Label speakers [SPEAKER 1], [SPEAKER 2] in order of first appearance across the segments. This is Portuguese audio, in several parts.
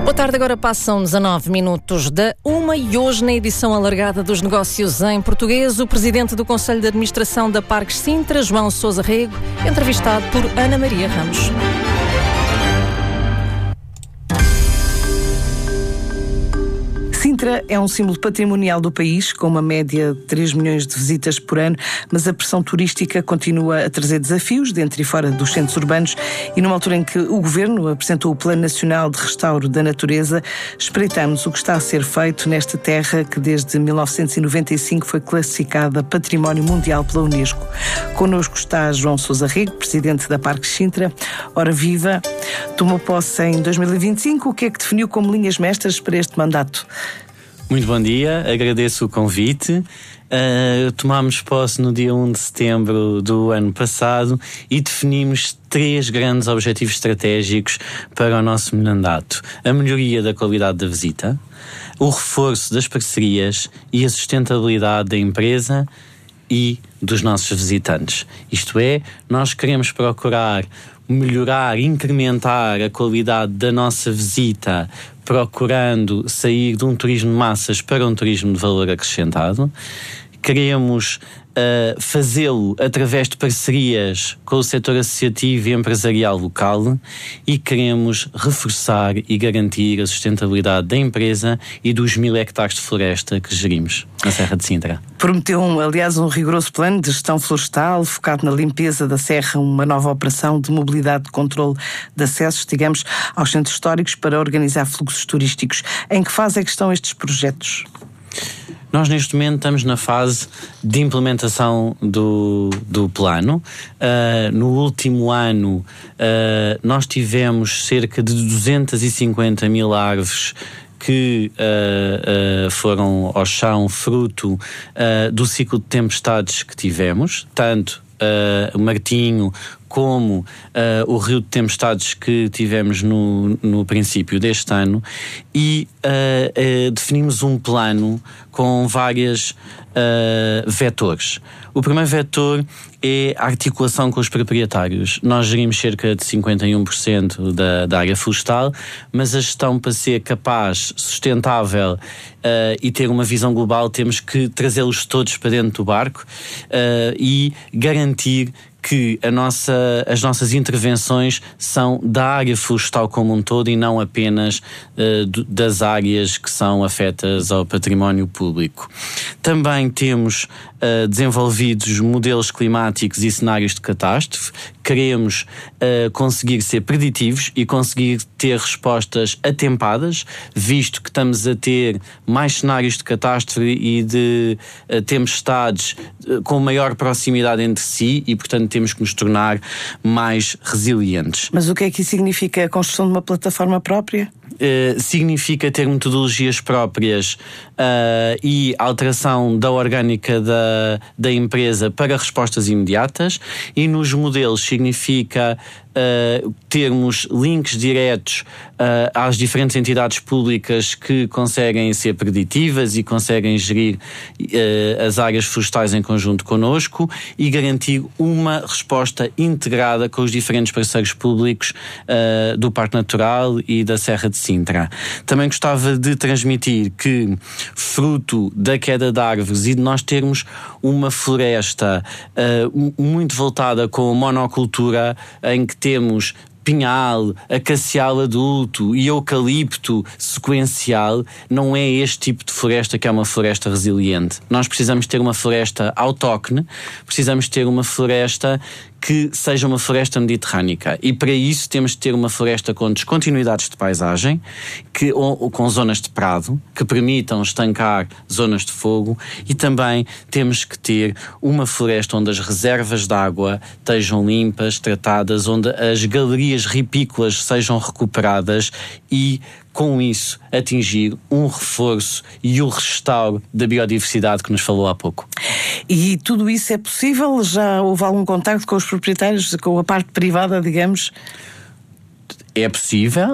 [SPEAKER 1] Boa tarde, agora passam 19 minutos da 1 e hoje na edição alargada dos negócios em português, o presidente do Conselho de Administração da Parques Sintra, João Sousa Rego, entrevistado por Ana Maria Ramos.
[SPEAKER 2] Sintra é um símbolo patrimonial do país, com uma média de 3 milhões de visitas por ano, mas a pressão turística continua a trazer desafios dentro e fora dos centros urbanos e numa altura em que o Governo apresentou o Plano Nacional de Restauro da Natureza, espreitamos o que está a ser feito nesta terra que desde 1995 foi classificada Património Mundial pela Unesco. Connosco está João Sousa Rego, presidente da Parques Sintra. Ora viva, tomou posse em 2025, o que é que definiu como linhas mestras para este mandato?
[SPEAKER 3] Muito bom dia, agradeço o convite. Tomámos posse no dia 1 de setembro do ano passado e definimos 3 grandes objetivos estratégicos para o nosso mandato: a melhoria da qualidade da visita, o reforço das parcerias e a sustentabilidade da empresa e dos nossos visitantes. Isto é, nós queremos procurar melhorar, incrementar a qualidade da nossa visita, procurando sair de um turismo de massas para um turismo de valor acrescentado. Queremos fazê-lo através de parcerias com o setor associativo e empresarial local e queremos reforçar e garantir a sustentabilidade da empresa e dos 1000 hectares de floresta que gerimos na Serra de Sintra.
[SPEAKER 2] Prometeu, aliás, um rigoroso plano de gestão florestal focado na limpeza da serra, uma nova operação de mobilidade de controle de acessos, digamos, aos centros históricos para organizar fluxos turísticos. Em que fase é que estão estes projetos?
[SPEAKER 3] Nós neste momento estamos na fase de implementação do plano. No último ano nós tivemos cerca de 250 mil árvores que foram ao chão fruto do ciclo de tempestades que tivemos, tanto o Martinho como o rio de tempestades que tivemos no princípio deste ano, e definimos um plano com vários vetores. O primeiro vetor é a articulação com os proprietários. Nós gerimos cerca de 51% da área florestal, mas a gestão, para ser capaz, sustentável e ter uma visão global, temos que trazê-los todos para dentro do barco e garantir que as nossas intervenções são da área florestal como um todo e não apenas das áreas que são afetas ao património público. Também temos desenvolvidos modelos climáticos e cenários de catástrofe. Queremos conseguir ser preditivos e conseguir ter respostas atempadas, visto que estamos a ter mais cenários de catástrofe e de tempestades com maior proximidade entre si e, portanto, temos que nos tornar mais resilientes.
[SPEAKER 2] Mas o que é que isso significa? A construção de uma plataforma própria?
[SPEAKER 3] Significa ter metodologias próprias e alteração da orgânica da empresa para respostas imediatas, e nos modelos significa termos links diretos às diferentes entidades públicas que conseguem ser preditivas e conseguem gerir as áreas florestais em conjunto connosco e garantir uma resposta integrada com os diferentes parceiros públicos do Parque Natural e da Serra de Sintra. Também gostava de transmitir que, fruto da queda de árvores e de nós termos uma floresta muito voltada com a monocultura, em que temos pinhal, acacial adulto e eucalipto sequencial, não é este tipo de floresta que é uma floresta resiliente. Nós precisamos ter uma floresta autóctone, precisamos ter uma floresta que seja uma floresta mediterrânica, e para isso temos de ter uma floresta com descontinuidades de paisagem, ou com zonas de prado que permitam estancar zonas de fogo, e também temos que ter uma floresta onde as reservas de água estejam limpas, tratadas, onde as galerias ripícolas sejam recuperadas e, com isso, atingir um reforço e o restauro da biodiversidade que nos falou há pouco.
[SPEAKER 2] E tudo isso é possível? Já houve algum contacto com os proprietários, com a parte privada, digamos?
[SPEAKER 3] É possível.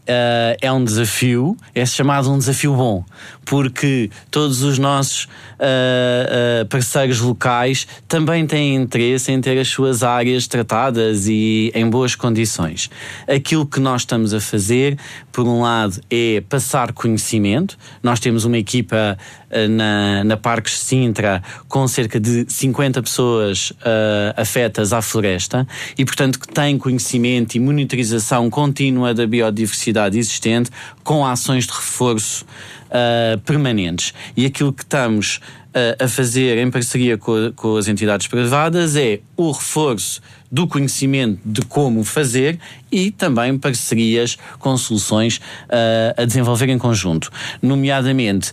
[SPEAKER 3] é um desafio, é chamado um desafio bom, porque todos os nossos parceiros locais também têm interesse em ter as suas áreas tratadas e em boas condições. Aquilo que nós estamos a fazer, por um lado, é passar conhecimento. Nós temos uma equipa na Parques Sintra com cerca de 50 pessoas afetas à floresta e, portanto, que têm conhecimento e monitorização contínua da biodiversidade existente com ações de reforço permanentes. E aquilo que estamos a fazer em parceria com as entidades privadas é o reforço do conhecimento de como fazer e também parcerias com soluções a desenvolver em conjunto. Nomeadamente,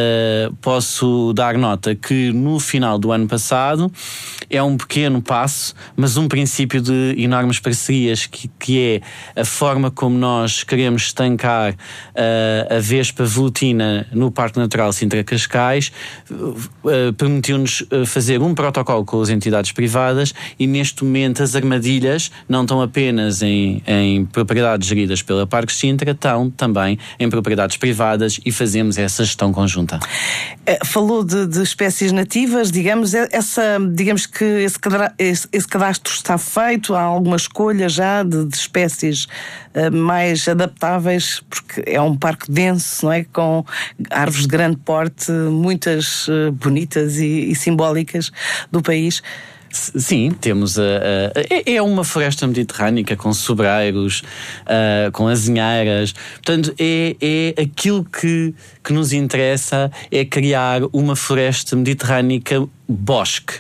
[SPEAKER 3] posso dar nota que no final do ano passado é um pequeno passo, mas um princípio de enormes parcerias que é a forma como nós queremos estancar a vespa velutina no Parque Natural Sintra-Cascais. Permitiu-nos fazer um protocolo com as entidades privadas e neste momento as armadilhas não estão apenas em propriedades geridas pela Parques Sintra, estão também em propriedades privadas e fazemos essa gestão conjunta.
[SPEAKER 2] Falou de espécies nativas, digamos que esse cadastro está feito, há alguma escolha já de espécies mais adaptáveis, porque é um parque denso, não é? Com árvores de grande porte, muitas bonitas e simbólicas do país.
[SPEAKER 3] Sim, temos é uma floresta mediterrânica com sobreiros, com azinheiras. Portanto, é aquilo que nos interessa é criar uma floresta mediterrânica bosque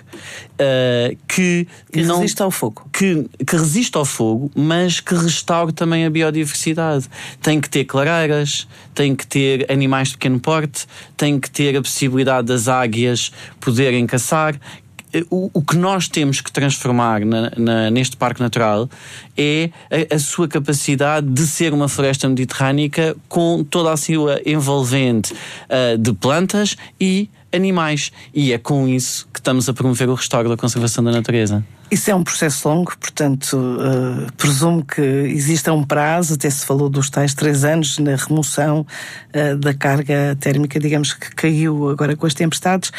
[SPEAKER 3] que
[SPEAKER 2] resiste ao fogo.
[SPEAKER 3] Que resiste ao fogo, mas que restaure também a biodiversidade. Tem que ter clareiras, tem que ter animais de pequeno porte, tem que ter a possibilidade das águias poderem caçar. O que nós temos que transformar neste parque natural é a sua capacidade de ser uma floresta mediterrânica com toda a sua envolvente de plantas e animais. E é com isso que estamos a promover o restauro da conservação da natureza.
[SPEAKER 2] Isso é um processo longo, portanto, presumo que exista um prazo, até se falou dos tais 3 anos na remoção da carga térmica, digamos, que caiu agora com as tempestades.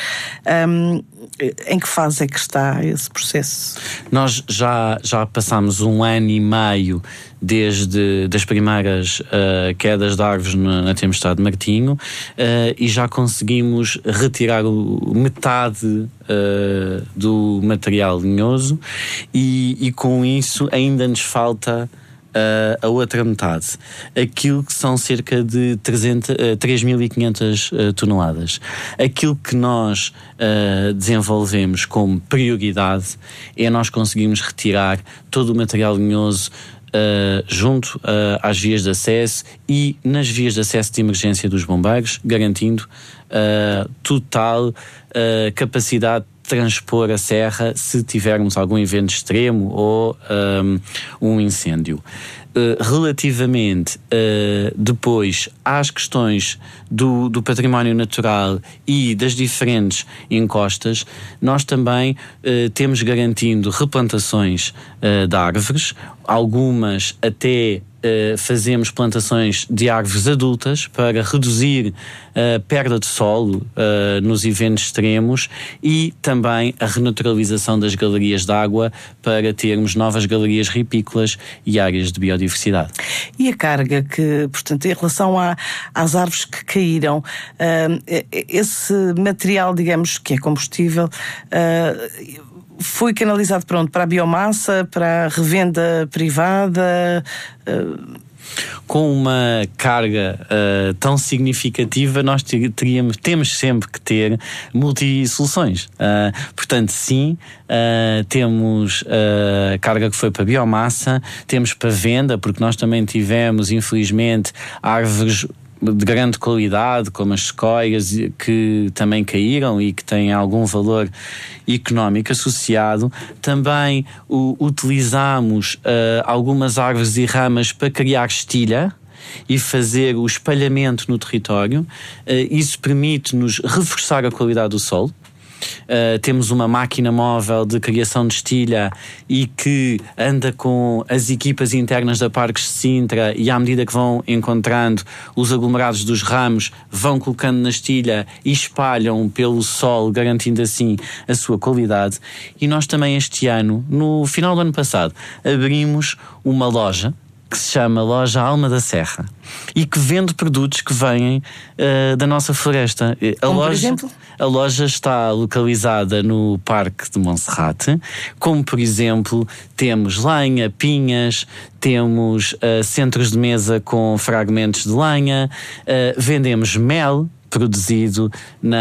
[SPEAKER 2] Em que fase é que está esse processo?
[SPEAKER 3] Nós já passámos 1 ano e meio desde as primeiras quedas de árvores na tempestade de Martinho e já conseguimos retirar metade do material linhoso e com isso ainda nos falta a outra metade, aquilo que são cerca de 3.500 toneladas. Aquilo que nós desenvolvemos como prioridade é nós conseguirmos retirar todo o material linhoso junto às vias de acesso e nas vias de acesso de emergência dos bombeiros, garantindo total capacidade de transpor a serra se tivermos algum evento extremo ou um incêndio. Relativamente depois às questões do património natural e das diferentes encostas, nós também temos garantindo replantações de árvores, algumas até fazemos plantações de árvores adultas para reduzir a perda de solo nos eventos extremos e também a renaturalização das galerias de água para termos novas galerias ripícolas e áreas de biodiversidade.
[SPEAKER 2] E a carga que, portanto, em relação às árvores que caíram, esse material, digamos, que é combustível, foi canalizado para onde? Para a biomassa, para a revenda privada?
[SPEAKER 3] Com uma carga tão significativa, nós temos sempre que ter multi-soluções. Portanto, sim, temos a carga que foi para a biomassa, temos para venda, porque nós também tivemos, infelizmente, árvores de grande qualidade, como as sequoias, que também caíram e que têm algum valor económico associado. Também utilizamos algumas árvores e ramas para criar estilha e fazer o espalhamento no território. Isso permite-nos reforçar a qualidade do solo. temos uma máquina móvel de criação de estilha e que anda com as equipas internas da Parques de Sintra, e à medida que vão encontrando os aglomerados dos ramos, vão colocando na estilha e espalham pelo sol, garantindo assim a sua qualidade. E nós também este ano, no final do ano passado, abrimos uma loja que se chama Loja Alma da Serra e que vende produtos que vêm da nossa floresta.
[SPEAKER 2] Por exemplo?
[SPEAKER 3] A loja está localizada no Parque de Monserrate, como por exemplo temos lenha, pinhas, temos centros de mesa com fragmentos de lenha, vendemos mel produzido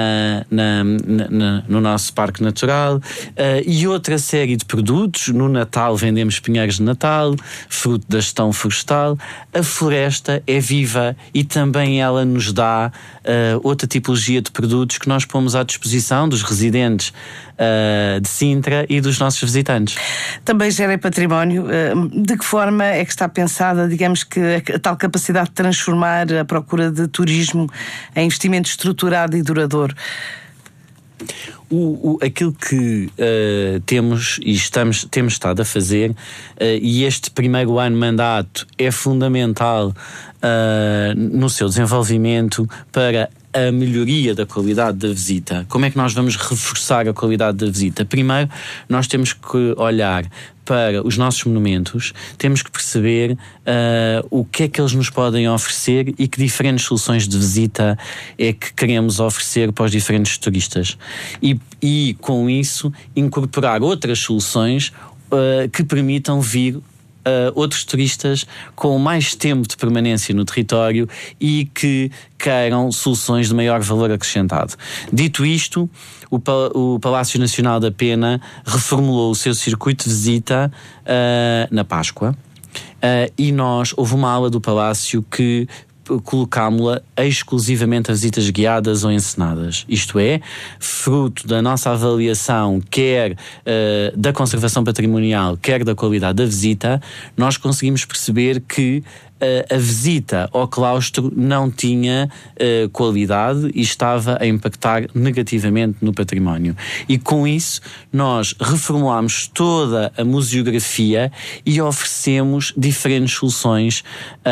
[SPEAKER 3] no nosso Parque Natural, e outra série de produtos. No Natal vendemos pinheiros de Natal, fruto da gestão florestal. A floresta é viva e também ela nos dá outra tipologia de produtos que nós pomos à disposição dos residentes de Sintra e dos nossos visitantes.
[SPEAKER 2] Também gera património. De que forma é que está pensada, digamos que, a tal capacidade de transformar a procura de turismo em investimento estruturado e duradouro?
[SPEAKER 3] Aquilo que temos e temos estado a fazer, e este primeiro ano de mandato é fundamental no seu desenvolvimento para a melhoria da qualidade da visita. Como é que nós vamos reforçar a qualidade da visita? Primeiro, nós temos que olhar para os nossos monumentos, temos que perceber o que é que eles nos podem oferecer e que diferentes soluções de visita é que queremos oferecer para os diferentes turistas. E com isso, incorporar outras soluções que permitam vir outros turistas com mais tempo de permanência no território e que queiram soluções de maior valor acrescentado. Dito isto, o Palácio Nacional da Pena reformulou o seu circuito de visita na Páscoa, e houve uma ala do Palácio que colocámo-la exclusivamente a visitas guiadas ou encenadas. Isto é, fruto da nossa avaliação, quer da conservação patrimonial, quer da qualidade da visita, nós conseguimos perceber que a visita ao claustro não tinha qualidade e estava a impactar negativamente no património. E com isso nós reformulámos toda a museografia e oferecemos diferentes soluções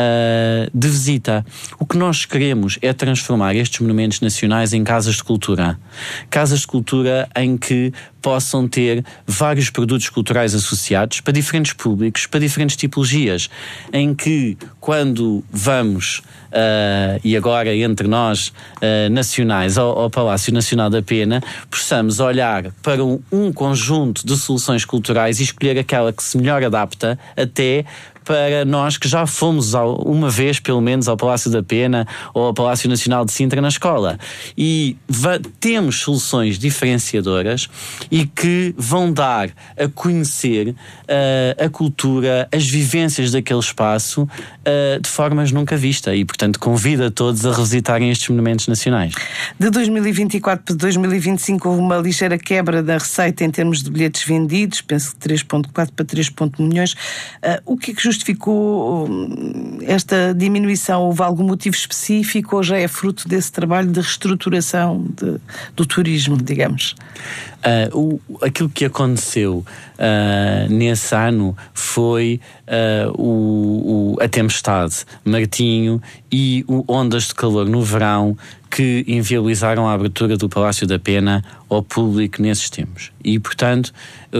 [SPEAKER 3] de visita. O que nós queremos é transformar estes monumentos nacionais em casas de cultura. Casas de cultura em que possam ter vários produtos culturais associados para diferentes públicos, para diferentes tipologias, em que quando vamos, e agora entre nós nacionais, ao Palácio Nacional da Pena, possamos olhar para um conjunto de soluções culturais e escolher aquela que se melhor adapta até para nós que já fomos uma vez, pelo menos, ao Palácio da Pena ou ao Palácio Nacional de Sintra na escola. E temos soluções diferenciadoras e que vão dar a conhecer a cultura, as vivências daquele espaço de formas nunca vistas. E, portanto, convido a todos a revisitarem estes monumentos nacionais.
[SPEAKER 2] De 2024 para 2025 houve uma ligeira quebra da receita em termos de bilhetes vendidos, penso que 3,4 para 3,1 milhões. O que é que justificou esta diminuição? Houve algum motivo específico ou já é fruto desse trabalho de reestruturação do turismo, digamos?
[SPEAKER 3] Aquilo que aconteceu nesse ano foi a tempestade Martinho e ondas de calor no verão que inviabilizaram a abertura do Palácio da Pena ao público nesses tempos. E, portanto,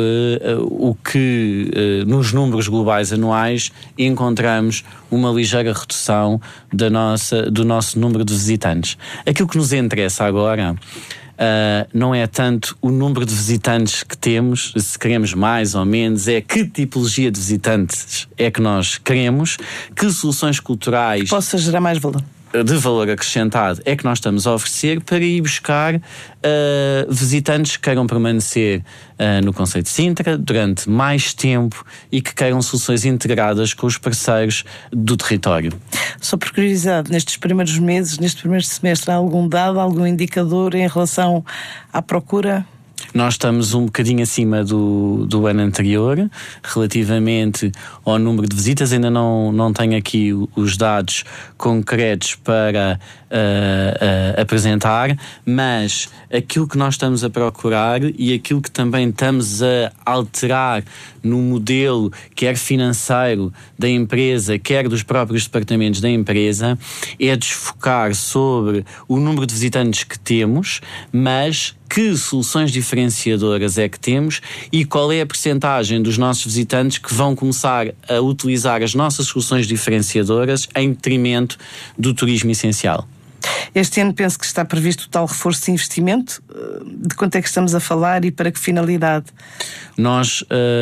[SPEAKER 3] nos números globais anuais encontramos uma ligeira redução do nosso número de visitantes. Aquilo que nos interessa agora não é tanto o número de visitantes que temos, se queremos mais ou menos, é que tipologia de visitantes é que nós queremos, que soluções culturais
[SPEAKER 2] que possa gerar mais valor,
[SPEAKER 3] de valor acrescentado é que nós estamos a oferecer para ir buscar visitantes que queiram permanecer no concelho de Sintra durante mais tempo e que queiram soluções integradas com os parceiros do território.
[SPEAKER 2] Só por curiosidade, nestes primeiros meses, neste primeiro semestre, há algum dado, algum indicador em relação à procura?
[SPEAKER 3] Nós estamos um bocadinho acima do ano anterior, relativamente ao número de visitas. Ainda não tenho aqui os dados concretos para apresentar, mas aquilo que nós estamos a procurar e aquilo que também estamos a alterar no modelo, quer financeiro da empresa, quer dos próprios departamentos da empresa, é desfocar sobre o número de visitantes que temos, mas que soluções diferenciadoras é que temos e qual é a percentagem dos nossos visitantes que vão começar a utilizar as nossas soluções diferenciadoras em detrimento do turismo essencial.
[SPEAKER 2] Este ano penso que está previsto o tal reforço de investimento. De quanto é que estamos a falar e para que finalidade?
[SPEAKER 3] Nós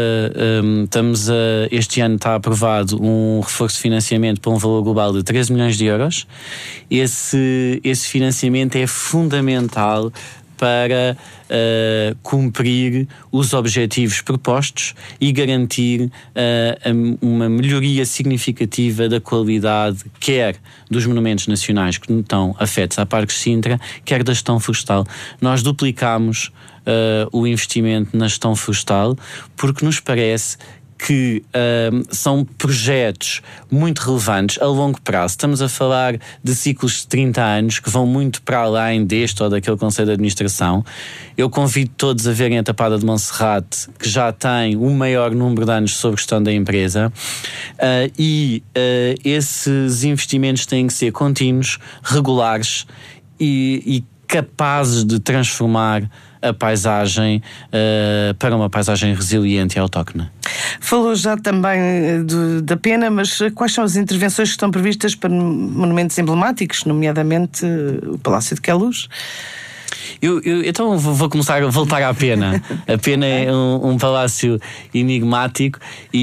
[SPEAKER 3] este ano está aprovado um reforço de financiamento para um valor global de 13 milhões de euros. Esse financiamento é fundamental para cumprir os objetivos propostos e garantir uma melhoria significativa da qualidade, quer dos monumentos nacionais que estão afetos à Parques Sintra, quer da gestão florestal. Nós duplicamos o investimento na gestão florestal porque nos parece que são projetos muito relevantes a longo prazo. Estamos a falar de ciclos de 30 anos que vão muito para além deste ou daquele Conselho de Administração. Eu convido todos a verem a Tapada de Monserrate, que já tem o maior número de anos sob gestão da empresa, e esses investimentos têm que ser contínuos, regulares e capazes de transformar a paisagem para uma paisagem resiliente e autóctone.
[SPEAKER 2] Falou já também da pena, mas quais são as intervenções que estão previstas para monumentos emblemáticos, nomeadamente o Palácio de Queluz?
[SPEAKER 3] Então vou começar a voltar à Pena. A Pena é um palácio enigmático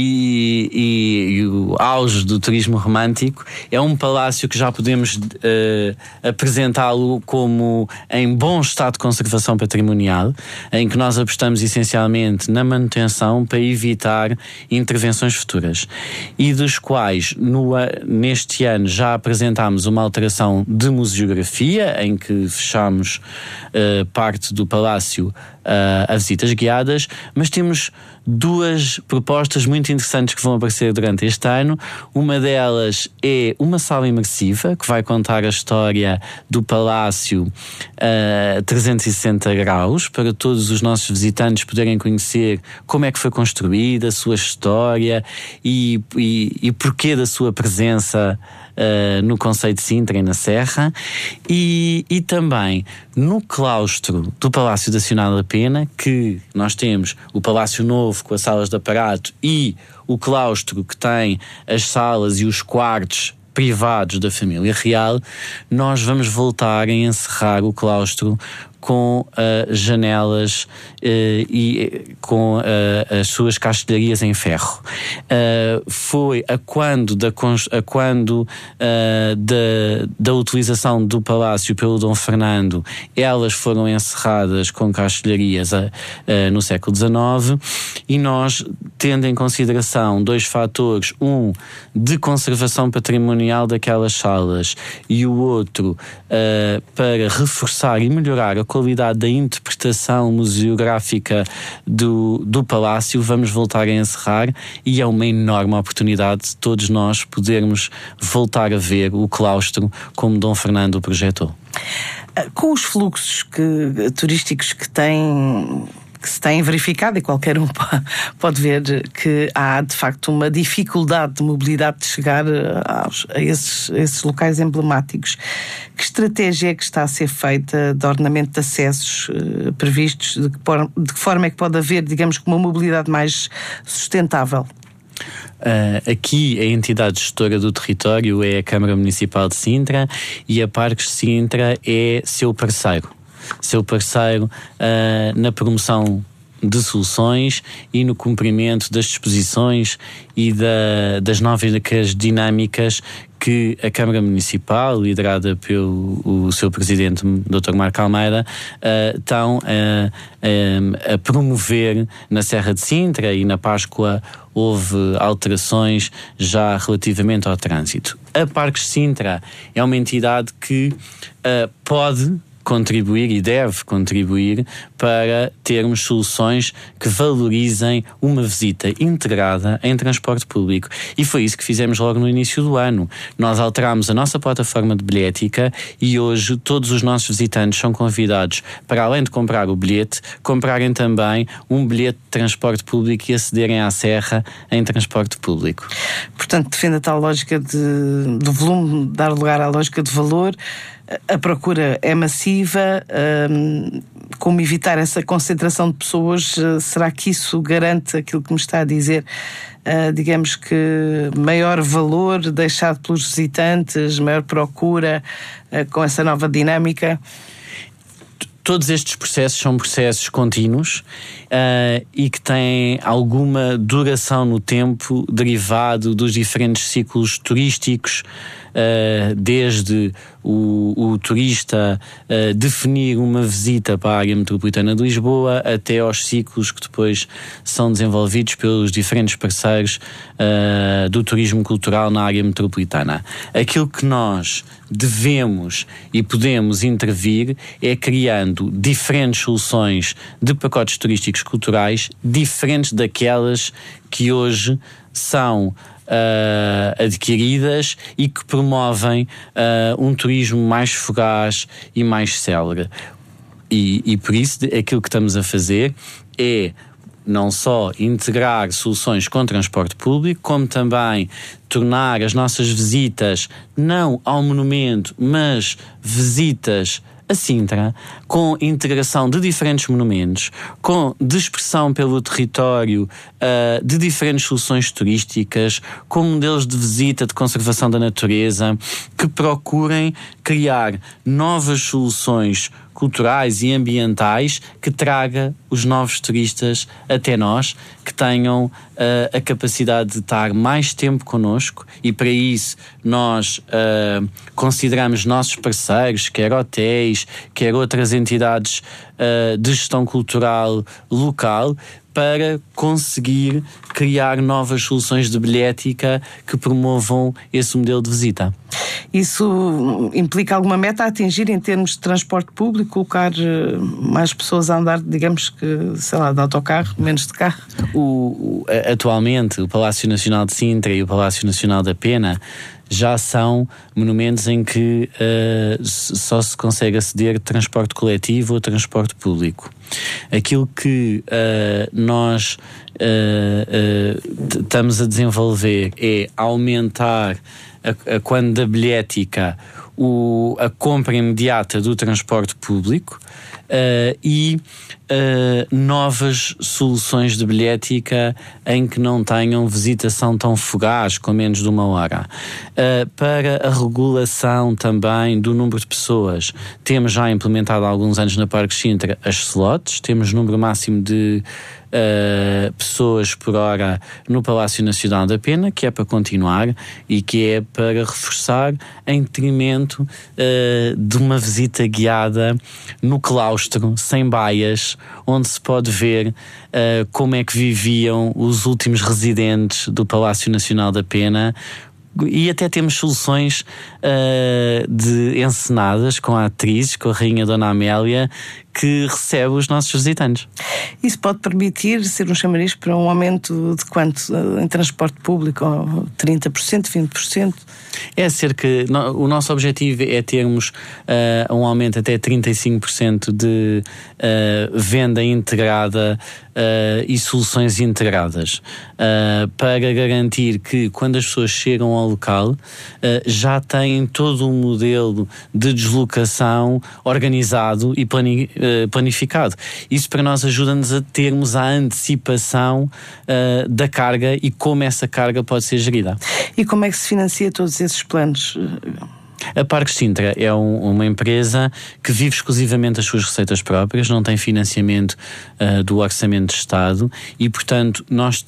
[SPEAKER 3] e o auge do turismo romântico. É um palácio que já podemos apresentá-lo como em bom estado de conservação patrimonial, em que nós apostamos essencialmente na manutenção para evitar intervenções futuras, e dos quais neste ano já apresentámos uma alteração de museografia, em que fechamos parte do palácio a visitas guiadas, mas temos duas propostas muito interessantes que vão aparecer durante este ano. Uma delas é uma sala imersiva que vai contar a história do palácio a 360 graus, para todos os nossos visitantes poderem conhecer como é que foi construída, a sua história e porquê da sua presença no concelho de Sintra e na Serra, e também no claustro do Palácio Nacional da Pena, que nós temos o Palácio Novo com as salas de aparato e o claustro que tem as salas e os quartos privados da família real. Nós vamos voltar a encerrar o claustro com janelas e com as suas castelharias em ferro. Foi a quando da utilização do palácio pelo Dom Fernando, elas foram encerradas com castelharias no século XIX, e nós, tendo em consideração dois fatores, um de conservação patrimonial daquelas salas e o outro para reforçar e melhorar a qualidade da interpretação museográfica do palácio, vamos voltar a encerrar, e é uma enorme oportunidade de todos nós podermos voltar a ver o claustro como Dom Fernando o projetou.
[SPEAKER 2] Com os fluxos turísticos que se têm verificado, e qualquer um pode ver que há de facto uma dificuldade de mobilidade de chegar a esses locais emblemáticos. Que estratégia é que está a ser feita de ordenamento de acessos previstos? De que forma é que pode haver, digamos, uma mobilidade mais sustentável?
[SPEAKER 3] Aqui a entidade gestora do território é a Câmara Municipal de Sintra, e a Parques Sintra é seu parceiro na promoção de soluções e no cumprimento das disposições e das novas dinâmicas que a Câmara Municipal, liderada pelo seu presidente, Dr. Marco Almeida, estão a promover na Serra de Sintra, e na Páscoa houve alterações já relativamente ao trânsito. A Parques Sintra é uma entidade que pode contribuir e deve contribuir para termos soluções que valorizem uma visita integrada em transporte público. E foi isso que fizemos logo no início do ano. Nós alterámos a nossa plataforma de bilhética e hoje todos os nossos visitantes são convidados, para além de comprar o bilhete, comprarem também um bilhete de transporte público e acederem à Serra em transporte público.
[SPEAKER 2] Portanto, defende a tal lógica do volume, dar lugar à lógica de valor. A procura é massiva. Como evitar essa concentração de pessoas? Será que isso garante aquilo que me está a dizer? Digamos que maior valor deixado pelos visitantes, maior procura com essa nova dinâmica?
[SPEAKER 3] Todos estes processos são processos contínuos e que têm alguma duração no tempo derivado dos diferentes ciclos turísticos, desde o turista definir uma visita para a área metropolitana de Lisboa até aos ciclos que depois são desenvolvidos pelos diferentes parceiros do turismo cultural na área metropolitana. Aquilo que nós devemos e podemos intervir é criando diferentes soluções de pacotes turísticos culturais diferentes daquelas que hoje são adquiridas e que promovem um turismo mais fugaz e mais célere. E por isso aquilo que estamos a fazer é não só integrar soluções com transporte público, como também tornar as nossas visitas não ao monumento, mas visitas a Sintra, com integração de diferentes monumentos, com dispersão pelo território de diferentes soluções turísticas, com modelos de visita de conservação da natureza, que procurem criar novas soluções culturais e ambientais que traga os novos turistas até nós, que tenham a capacidade de estar mais tempo connosco, e para isso nós consideramos nossos parceiros, quer hotéis, quer outras entidades de gestão cultural local, para conseguir criar novas soluções de bilhética que promovam esse modelo de visita.
[SPEAKER 2] Isso implica alguma meta a atingir em termos de transporte público? Colocar mais pessoas a andar, digamos que, sei lá, de autocarro, menos de carro?
[SPEAKER 3] Atualmente, o Palácio Nacional de Sintra e o Palácio Nacional da Pena já são monumentos em que só se consegue aceder transporte coletivo ou transporte público. Aquilo que nós estamos a desenvolver é aumentar quando da bilhética a compra imediata do transporte público e novas soluções de bilhética em que não tenham visitação tão fugaz, com menos de 1 hora. Para a regulação também do número de pessoas, temos já implementado há alguns anos na Parque Sintra as slots, temos número máximo de pessoas por hora no Palácio Nacional da Pena, que é para continuar e que é para reforçar em detrimento de uma visita guiada no claustro, sem baias, onde se pode ver como é que viviam os últimos residentes do Palácio Nacional da Pena. E até temos soluções de encenadas com atrizes, com a Rainha Dona Amélia, que recebe os nossos visitantes.
[SPEAKER 2] Isso pode permitir ser um chamariz para um aumento de quanto em transporte público? 30%, 20%?
[SPEAKER 3] É cerca... O nosso objetivo é termos um aumento até 35% de venda integrada e soluções integradas, para garantir que quando as pessoas chegam ao local já têm todo um modelo de deslocação organizado e planificado. Isso para nós ajuda-nos a termos a antecipação da carga e como essa carga pode ser gerida.
[SPEAKER 2] E como é que se financia todos esses planos?
[SPEAKER 3] A Parques Sintra é uma empresa que vive exclusivamente as suas receitas próprias, não tem financiamento do Orçamento de Estado e, portanto, nós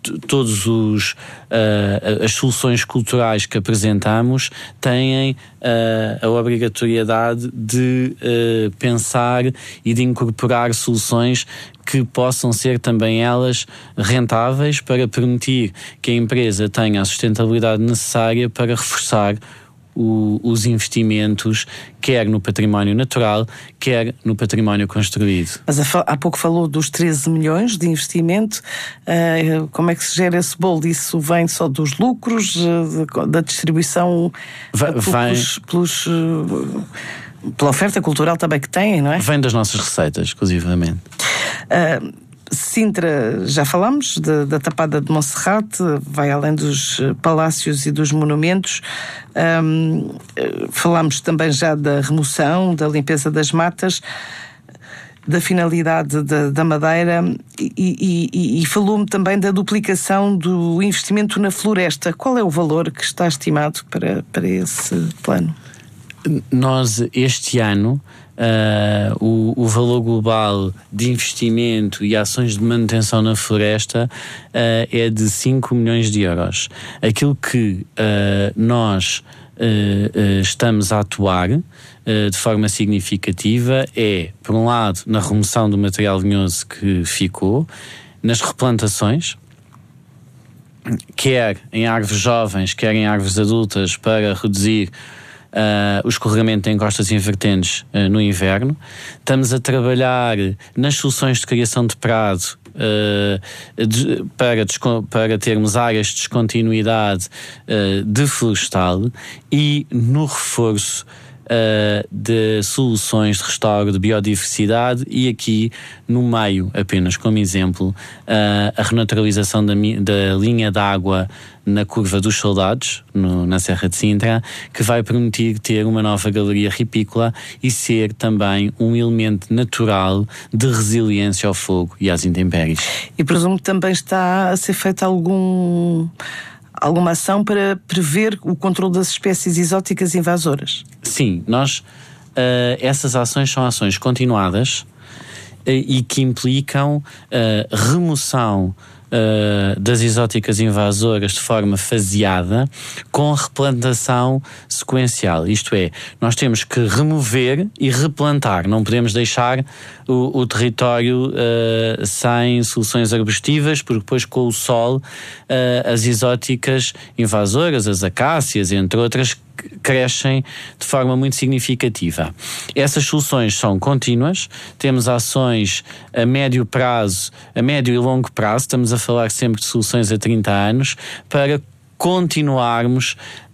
[SPEAKER 3] as soluções culturais que apresentamos têm a obrigatoriedade de pensar e de incorporar soluções que possam ser também elas rentáveis para permitir que a empresa tenha a sustentabilidade necessária para reforçar os investimentos, quer no património natural, quer no património construído.
[SPEAKER 2] Mas há pouco falou dos 13 milhões de investimento. Como é que se gera esse bolo? Isso vem só dos lucros, da distribuição pela oferta cultural também que têm, não é?
[SPEAKER 3] Vem das nossas receitas, exclusivamente.
[SPEAKER 2] Sintra, já falámos da Tapada de Monserrate, vai além dos palácios e dos monumentos. Falámos também já da remoção, da limpeza das matas, da finalidade da Madeira e falou-me também da duplicação do investimento na floresta. Qual é o valor que está estimado para esse plano?
[SPEAKER 3] Nós, este ano, o valor global de investimento e ações de manutenção na floresta é de 5 milhões de euros. Aquilo que nós estamos a atuar de forma significativa é, por um lado, na remoção do material lenhoso que ficou, nas replantações, quer em árvores jovens, quer em árvores adultas, para reduzir o escorregamento em encostas invertentes no inverno. Estamos a trabalhar nas soluções de criação de prado para termos áreas de descontinuidade de florestal e no reforço de soluções de restauro de biodiversidade e aqui no meio, apenas como exemplo, a renaturalização da linha de água na Curva dos Soldados, na Serra de Sintra, que vai permitir ter uma nova galeria ripícola e ser também um elemento natural de resiliência ao fogo e às intempéries.
[SPEAKER 2] E presumo que também está a ser feita alguma ação para prever o controle das espécies exóticas invasoras?
[SPEAKER 3] Sim, essas ações são ações continuadas e que implicam remoção das exóticas invasoras de forma faseada, com replantação sequencial. Isto é, nós temos que remover e replantar, não podemos deixar o território sem soluções arbustivas, porque depois com o sol as exóticas invasoras, as acácias, entre outras, crescem de forma muito significativa. Essas soluções são contínuas, temos ações a médio prazo, a médio e longo prazo, estamos a falar sempre de soluções a 30 anos, para continuarmos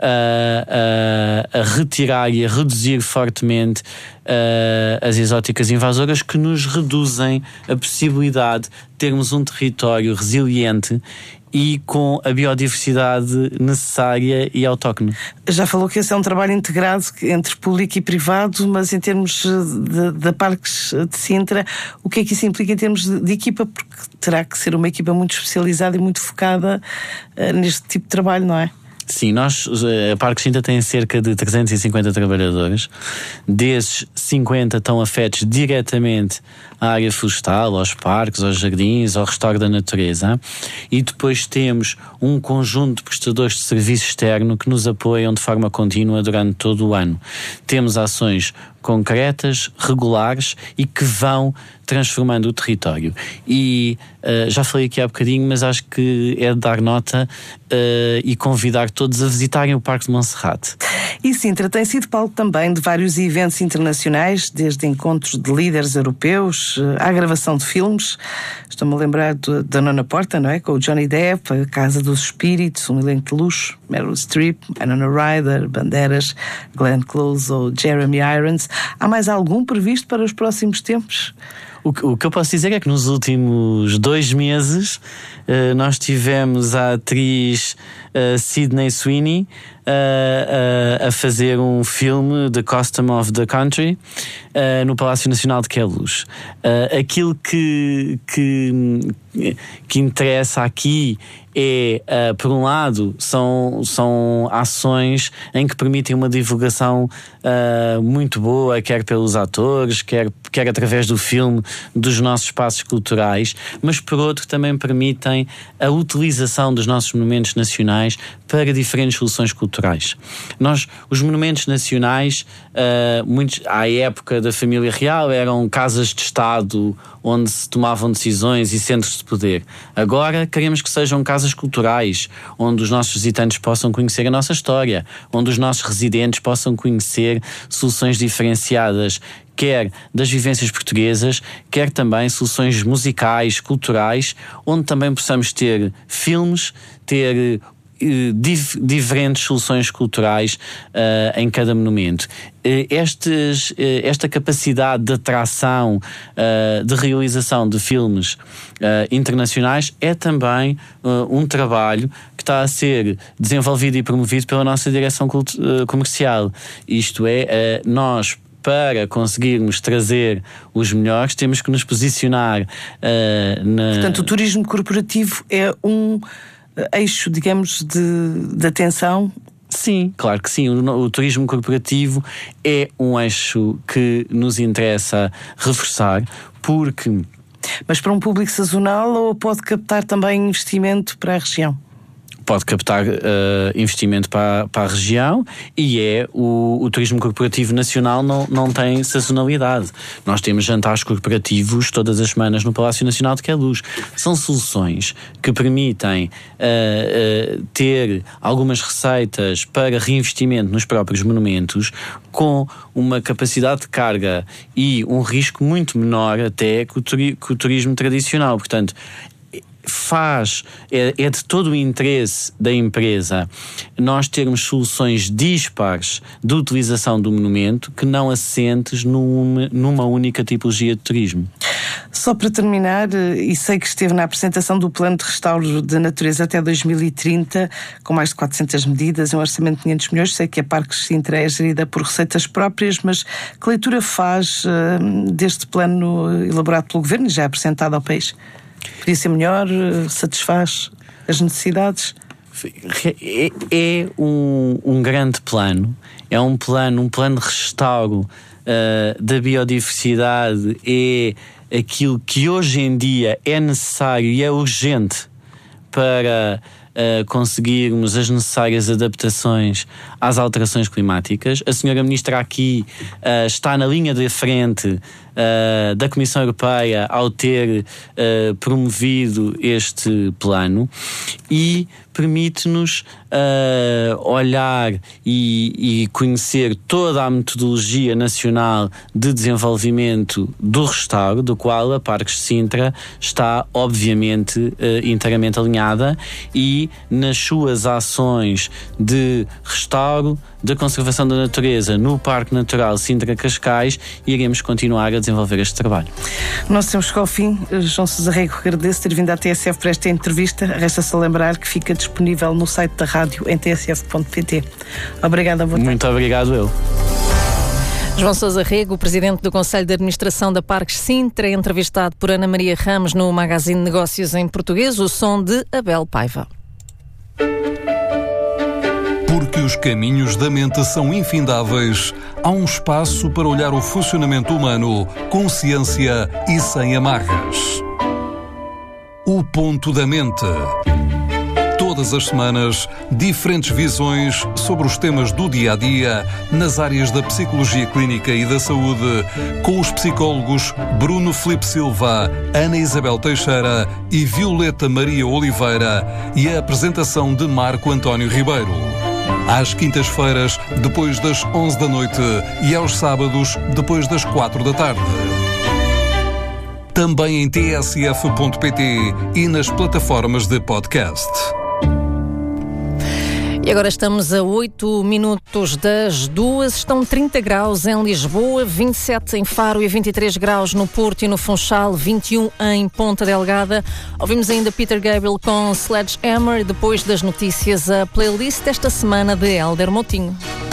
[SPEAKER 3] a retirar e a reduzir fortemente as exóticas invasoras, que nos reduzem a possibilidade de termos um território resiliente e com a biodiversidade necessária e autóctone. Já
[SPEAKER 2] falou que esse é um trabalho integrado entre público e privado, mas em termos de Parques de Sintra, o que é que isso implica em termos de equipa? Porque terá que ser uma equipa muito especializada e muito focada neste tipo de trabalho, não é?
[SPEAKER 3] Sim, a Parques de Sintra tem cerca de 350 trabalhadores. Desses, 50 estão afetos diretamente à área florestal, aos parques, aos jardins, ao restauro da natureza. E depois temos um conjunto de prestadores de serviço externo que nos apoiam de forma contínua durante todo o ano. Temos ações concretas, regulares e que vão transformando o território. E já falei aqui há bocadinho, mas acho que é de dar nota e convidar todos a visitarem o Parque de Monserrate.
[SPEAKER 2] E Sintra tem sido palco também de vários eventos internacionais, desde encontros de líderes europeus à gravação de filmes. Estou-me a lembrar da Nona Porta, não é? Com o Johnny Depp, a Casa dos Espíritos, um elenco de luxo, Meryl Streep, Winona Ryder, Bandeiras, Glenn Close ou Jeremy Irons. Há mais algum previsto para os próximos tempos?
[SPEAKER 3] O que eu posso dizer é que nos últimos 2 meses nós tivemos a atriz Sydney Sweeney a fazer um filme, The Custom of the Country, no Palácio Nacional de Queluz. Aquilo que interessa aqui é, por um lado, são ações em que permitem uma divulgação muito boa, quer pelos atores, quer através do filme, dos nossos espaços culturais, mas por outro também permitem a utilização dos nossos monumentos nacionais para diferentes soluções culturais. culturais. Os monumentos nacionais, à época da família real, eram casas de Estado onde se tomavam decisões e centros de poder. Agora queremos que sejam casas culturais, onde os nossos visitantes possam conhecer a nossa história, onde os nossos residentes possam conhecer soluções diferenciadas, quer das vivências portuguesas, quer também soluções musicais, culturais, onde também possamos ter filmes, ter diferentes soluções culturais em cada monumento. Esta capacidade de atração, de realização de filmes internacionais é também um trabalho que está a ser desenvolvido e promovido pela nossa direção comercial. Isto é, nós, para conseguirmos trazer os melhores, temos que nos posicionar
[SPEAKER 2] Portanto, o turismo corporativo é um eixo, digamos, de atenção?
[SPEAKER 3] Sim, claro que sim. O turismo corporativo é um eixo que nos interessa reforçar, porque...
[SPEAKER 2] Mas para um público sazonal, ou pode captar também investimento para a região?
[SPEAKER 3] Pode captar investimento para a região, e o turismo corporativo nacional não tem sazonalidade. Nós temos jantares corporativos todas as semanas no Palácio Nacional de Queluz. São soluções que permitem ter algumas receitas para reinvestimento nos próprios monumentos, com uma capacidade de carga e um risco muito menor até que o turismo tradicional. Portanto, é de todo o interesse da empresa nós termos soluções dispares de utilização do monumento, que não assentes numa única tipologia de turismo.
[SPEAKER 2] Só para terminar, e sei que esteve na apresentação do Plano de Restauro da Natureza até 2030, com mais de 400 medidas, um orçamento de 500 milhões, sei que a Parques Sintra é gerida por receitas próprias, mas que leitura faz deste plano elaborado pelo Governo e já apresentado ao país? Podia ser melhor? Satisfaz as necessidades?
[SPEAKER 3] É um grande plano. É um plano de restauro da biodiversidade. É aquilo que hoje em dia é necessário e é urgente para conseguirmos as necessárias adaptações às alterações climáticas. A senhora Ministra aqui está na linha de frente da Comissão Europeia ao ter promovido este plano, e permite-nos olhar e conhecer toda a metodologia nacional de desenvolvimento do restauro, do qual a Parques Sintra está obviamente inteiramente alinhada, e nas suas ações de restauro, de conservação da natureza no Parque Natural Sintra-Cascais, iremos continuar a desenvolver este trabalho.
[SPEAKER 2] Nós temos chegado ao fim. João Sousa Rego, agradeço ter vindo à TSF para esta entrevista. Resta-se lembrar que fica disponível no site da rádio em tsf.pt. Obrigada, boa tarde.
[SPEAKER 3] Muito obrigado eu.
[SPEAKER 1] João Sousa Rego, presidente do Conselho de Administração da Parques Sintra, entrevistado por Ana Maria Ramos no Magazine Negócios em Português, o som de Abel Paiva.
[SPEAKER 4] Porque os caminhos da mente são infindáveis, há um espaço para olhar o funcionamento humano com ciência e sem amarras. O Ponto da Mente. Todas as semanas, diferentes visões sobre os temas do dia-a-dia nas áreas da psicologia clínica e da saúde, com os psicólogos Bruno Filipe Silva, Ana Isabel Teixeira e Violeta Maria Oliveira, e a apresentação de Marco António Ribeiro. Às quintas-feiras, depois das 11 da noite, e aos sábados, depois das 4 da tarde. Também em tsf.pt e nas plataformas de podcast.
[SPEAKER 1] E agora estamos a 8 minutos das 2, estão 30 graus em Lisboa, 27 em Faro e 23 graus no Porto e no Funchal, 21 em Ponta Delgada. Ouvimos ainda Peter Gabriel com Sledgehammer, e depois das notícias a playlist desta semana de Hélder Moutinho.